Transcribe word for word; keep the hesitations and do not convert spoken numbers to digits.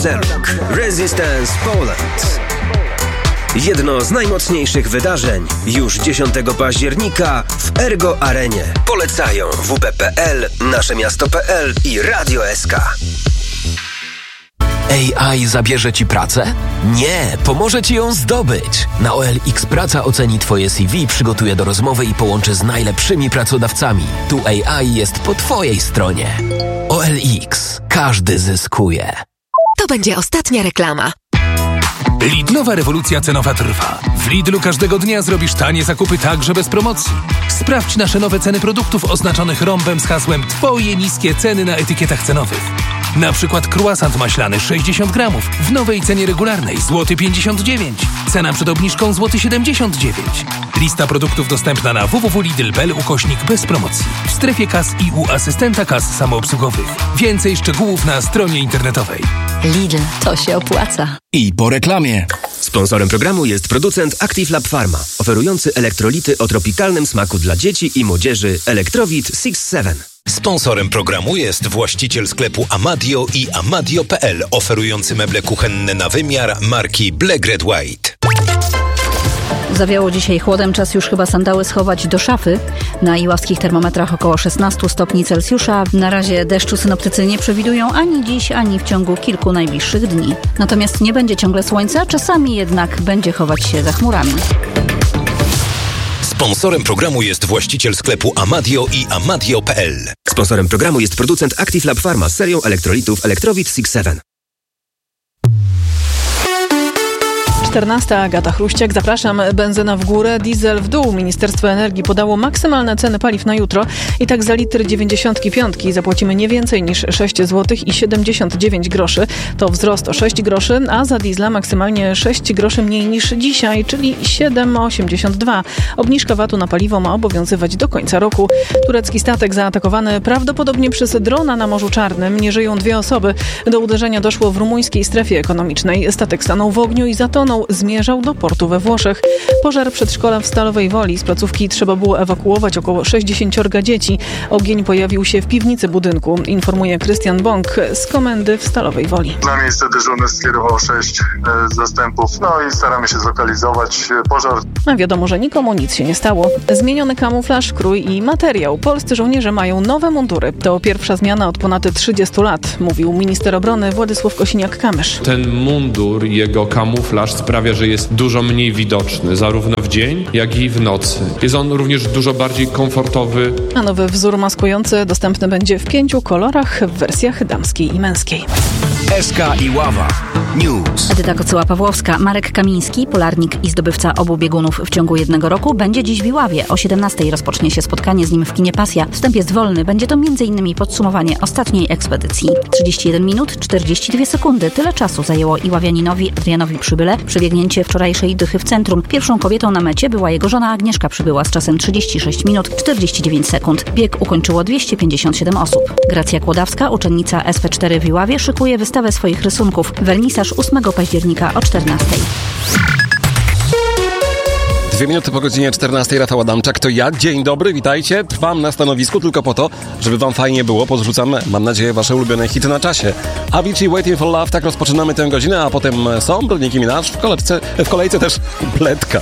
Zeluk Resistance Poland. Jedno z najmocniejszych wydarzeń już dziesiątego października w Ergo Arenie. Polecają W P P L, Nasze Miasto kropka P L i Radio S K. A I zabierze Ci pracę? Nie, pomoże Ci ją zdobyć. Na O L X Praca oceni Twoje C V, przygotuje do rozmowy i połączy z najlepszymi pracodawcami. Tu A I jest po Twojej stronie. O L X. Każdy zyskuje. To będzie ostatnia reklama. Lidlowa rewolucja cenowa trwa. W Lidlu każdego dnia zrobisz tanie zakupy także bez promocji. Sprawdź nasze nowe ceny produktów oznaczonych rąbem z hasłem Twoje niskie ceny na etykietach cenowych. Na przykład croissant maślany sześćdziesiąt gramów w nowej cenie regularnej złoty pięćdziesiąt dziewięć. Cena przed obniżką złoty siedemdziesiąt dziewięć. Lista produktów dostępna na w w w kropka lidl kropka p l ukośnik bez promocji. W strefie kas i u asystenta kas samoobsługowych. Więcej szczegółów na stronie internetowej. Lidl, to się opłaca. I po reklamie. Sponsorem programu jest producent Active Lab Pharma, oferujący elektrolity o tropikalnym smaku dla dzieci i młodzieży Electrowit six seven. Sponsorem programu jest właściciel sklepu Amadio i amadio kropka p l, oferujący meble kuchenne na wymiar marki Black Red White. Zawiało dzisiaj chłodem, czas już chyba sandały schować do szafy. Na iłaskich termometrach około szesnaście stopni Celsjusza. Na razie deszczu synoptycy nie przewidują ani dziś, ani w ciągu kilku najbliższych dni. Natomiast nie będzie ciągle słońca, czasami jednak będzie chować się za chmurami. Sponsorem programu jest właściciel sklepu Amadio i amadio kropka p l. Sponsorem programu jest producent Active Lab Pharma z serią elektrolitów Electrowit six seven. czternasta. Agata Chruściak. Zapraszam. Benzyna w górę, diesel w dół. Ministerstwo Energii podało maksymalne ceny paliw na jutro. I tak za litr dziewięćdziesiąt pięć zapłacimy nie więcej niż sześć złotych i siedemdziesiąt dziewięć groszy. To wzrost o sześć groszy, a za diesla maksymalnie sześć groszy mniej niż dzisiaj, czyli siedem osiemdziesiąt dwa. Obniżka vatu na paliwo ma obowiązywać do końca roku. Turecki statek zaatakowany prawdopodobnie przez drona na Morzu Czarnym. Nie żyją dwie osoby. Do uderzenia doszło w rumuńskiej strefie ekonomicznej. Statek stanął w ogniu i zatonął. Zmierzał do portu we Włoszech. Pożar przedszkola w Stalowej Woli. Z placówki trzeba było ewakuować około sześćdziesięciorga dzieci. Ogień pojawił się w piwnicy budynku, informuje Krystian Bąk z komendy w Stalowej Woli. Na miejsce dyżurny skierował sześć e, zastępów, no i staramy się zlokalizować pożar. A wiadomo, że nikomu nic się nie stało. Zmieniony kamuflaż, krój i materiał. Polscy żołnierze mają nowe mundury. To pierwsza zmiana od ponad trzydziestu lat, mówił minister obrony Władysław Kosiniak-Kamysz. Ten mundur, jego kamuflaż sprawia, że jest dużo mniej widoczny, zarówno w dzień, jak i w nocy. Jest on również dużo bardziej komfortowy. A nowy wzór maskujący dostępny będzie w pięciu kolorach w wersjach damskiej i męskiej. S K i Ława. News. Edyta Kocyła-Pawłowska. Marek Kamiński, polarnik i zdobywca obu biegunów w ciągu jednego roku, będzie dziś w Iławie. O siedemnastej rozpocznie się spotkanie z nim w kinie Pasja. Wstęp jest wolny. Będzie to między innymi podsumowanie ostatniej ekspedycji. trzydzieści jeden minut, czterdzieści dwie sekundy. Tyle czasu zajęło iławianinowi Adrianowi Przybyle przebiegnięcie wczorajszej dychy w centrum. Pierwszą kobietą na mecie była jego żona Agnieszka Przybyła z czasem trzydzieści sześć minut, czterdzieści dziewięć sekund. Bieg ukończyło dwieście pięćdziesiąt siedem osób. Gracja Kłodawska, uczennica S P cztery w Iławie, szykuje wystawę swoich rysunków. Wernisaż ósmego października o czternastej. Dwie minuty po godzinie czternastej. Rafał Adamczak, to ja. Dzień dobry, witajcie. Trwam na stanowisku tylko po to, żeby wam fajnie było. Podrzucam, mam nadzieję, wasze ulubione hity na czasie. Avicii, Waiting for Love, tak rozpoczynamy tę godzinę, a potem są Nicki Minaj, w kolejce, w kolejce też Bledka.